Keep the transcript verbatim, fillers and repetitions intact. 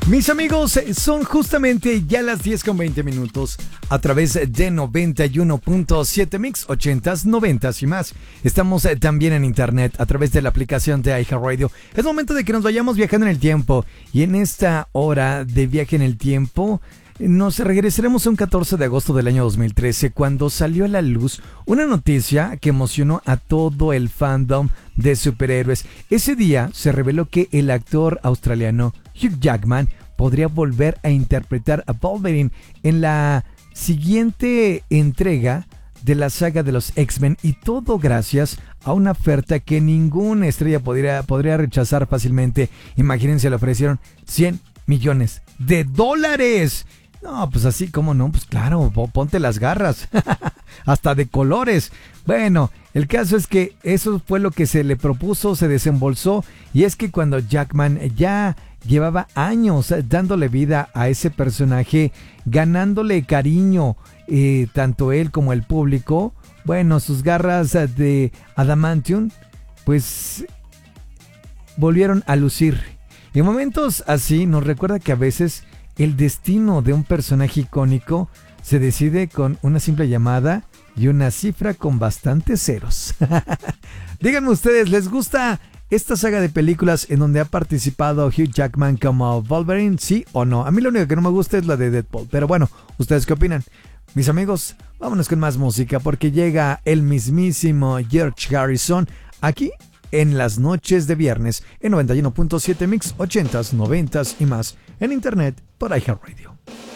Mis amigos, son justamente ya las diez con veinte minutos a través de noventa y uno punto siete Mix, ochentas, noventas y más. Estamos eh, también en internet a través de la aplicación de iHeartRadio. Es momento de que nos vayamos viajando en el tiempo. Y en esta hora de viaje en el tiempo, nos regresaremos a un catorce de agosto del año dos mil trece, cuando salió a la luz una noticia que emocionó a todo el fandom de superhéroes. Ese día se reveló que el actor australiano Hugh Jackman podría volver a interpretar a Wolverine en la siguiente entrega de la saga de los X-Men, y todo gracias a una oferta que ninguna estrella podría, podría rechazar fácilmente. Imagínense, le ofrecieron cien millones de dólares. No, pues así, ¿cómo no? Pues claro, ponte las garras, hasta de colores. Bueno, el caso es que eso fue lo que se le propuso, se desembolsó, y es que cuando Jackman ya llevaba años dándole vida a ese personaje, ganándole cariño, eh, tanto él como el público, bueno, sus garras de adamantium, pues volvieron a lucir. En momentos así nos recuerda que a veces el destino de un personaje icónico se decide con una simple llamada y una cifra con bastantes ceros. Díganme ustedes, ¿les gusta esta saga de películas en donde ha participado Hugh Jackman como Wolverine? ¿Sí o no? A mí lo único que no me gusta es la de Deadpool, pero bueno, ¿ustedes qué opinan? Mis amigos, vámonos con más música, porque llega el mismísimo George Harrison aquí en las noches de viernes en noventa y uno punto siete Mix, ochentas, noventas y más, en internet por iHeartRadio.